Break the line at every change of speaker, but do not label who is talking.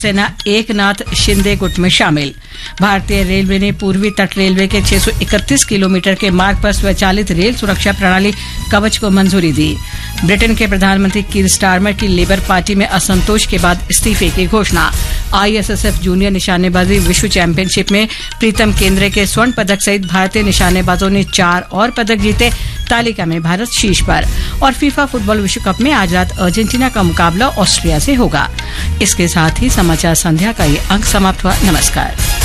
सेना एकनाथ शिंदे गुट में शामिल। भारतीय रेलवे ने पूर्वी तट रेलवे के 631 किलोमीटर के मार्ग पर स्वचालित रेल सुरक्षा प्रणाली कवच को मंजूरी दी। ब्रिटेन के प्रधानमंत्री कीर स्टारमर की लेबर पार्टी में असंतोष के बाद इस्तीफे की घोषणा। आईएसएसएफ जूनियर निशानेबाजी विश्व चैंपियनशिप में प्रीतम केंद्रे के स्वर्ण पदक सहित भारतीय निशानेबाजों ने 4 और पदक जीते। तालिका में भारत शीर्ष पर। और फीफा फुटबॉल विश्व कप में आज रात अर्जेंटीना का मुकाबला ऑस्ट्रिया से होगा। इसके साथ ही समाचार संध्या का ये अंक समाप्त हुआ। नमस्कार।